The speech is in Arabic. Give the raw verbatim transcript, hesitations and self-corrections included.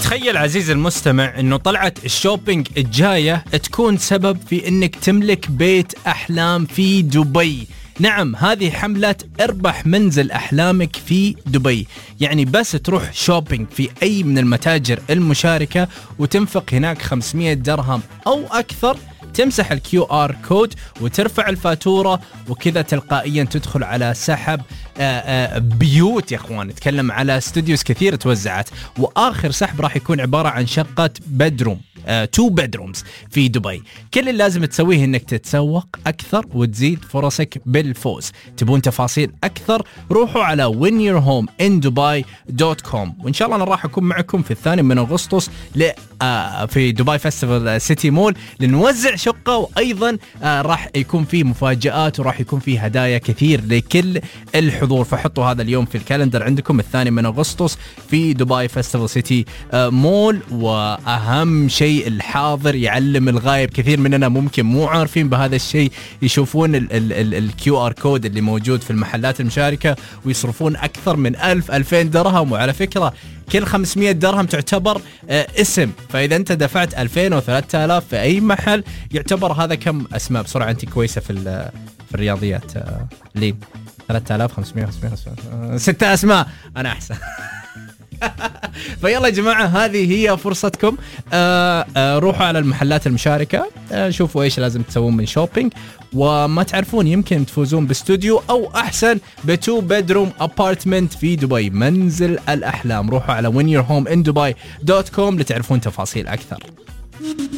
تخيل عزيز المستمع انه طلعت الشوبينج الجاية تكون سبب في انك تملك بيت احلام في دبي. نعم، هذه حملة اربح منزل أحلامك في دبي. يعني بس تروح شوبينج في أي من المتاجر المشاركة وتنفق هناك خمسمية درهم أو أكثر، تمسح الكيو آر كود وترفع الفاتورة، وكذا تلقائيا تدخل على سحب بيوت. يا اخوان نتكلم على استوديوز كثير توزعت، واخر سحب راح يكون عبارة عن شقة بدروم تو بدرومز في دبي. كل اللي لازم تسويه انك تتسوق اكثر وتزيد فرصك بالفوز. تبون تفاصيل اكثر روحوا على وين يور هوم ان دبي دوت كوم، وان شاء الله انا راح اكون معكم في الثاني من اغسطس ل في دبي فيستيفال سيتي مول لنوزع شقة، وايضا راح يكون فيه مفاجآت وراح يكون فيه هدايا كثير لكل الحضور. فحطوا هذا اليوم في الكالندر عندكم، الثاني من اغسطس في دبي فيستيفال سيتي مول. واهم شيء الحاضر يعلم الغايب. كثير مننا ممكن مو عارفين بهذا الشيء، يشوفون الكيو ار كود اللي موجود في المحلات المشاركة ويصرفون أكثر من ألف ألفين درهم. وعلى فكرة كل خمسمية درهم تعتبر اسم، فإذا أنت دفعت ألفين أو ثلاثة آلاف في أي محل يعتبر هذا كم أسماء. بسرعة أنت كويسة في في الرياضيات ليه؟ ثلاثة آلاف خمسمية خمسمية ستة أسماء، أنا أحسن. فيلا يا جماعة هذه هي فرصتكم. آآ آآ روحوا على المحلات المشاركة، شوفوا ايش لازم تسوون من شوبينج، وما تعرفون يمكن تفوزون باستوديو او احسن بتو بدروم ابارتمنت في دبي، منزل الاحلام. روحوا على وين يور هوم ان دبي دوت كوم لتعرفون تفاصيل اكثر.